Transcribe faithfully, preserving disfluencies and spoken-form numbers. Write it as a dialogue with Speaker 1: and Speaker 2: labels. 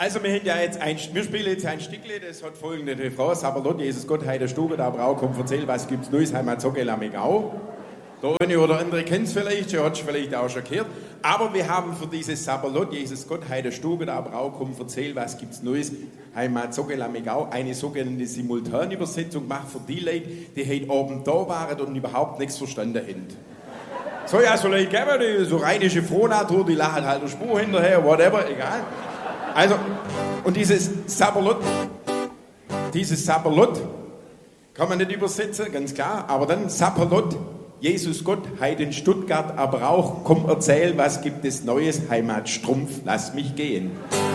Speaker 1: Also wir, haben ja jetzt ein, wir spielen jetzt ein Stückle, das hat folgende Refrain. Saberlot, Jesus Gott, Heide Stube, da Brau, komm, erzähl, was gibt's Neues, Heimat, Zocke, Lamegau. Der eine oder andere kennt es vielleicht, der hat es vielleicht auch schon gehört. Aber wir haben für dieses Saberlot, Jesus Gott, Heide Stube, da Brau, komm, erzähl, was gibt's Neues, Heimat, Zocke, Lamegau, eine sogenannte Simultanübersetzung gemacht für die Leute, die heute oben da waren und überhaupt nichts verstanden haben. So, ja, so Leute geben, die so rheinische Frohnatur, die lachen halt der Spur hinterher, whatever, egal. Also, und dieses Saberlot, dieses Saberlot kann man nicht übersetzen, ganz klar, aber dann Saberlot, Jesus Gott, Heiden Stuttgart, aber auch, komm erzähl, was gibt es Neues, Heimat Strumpf, lass mich gehen.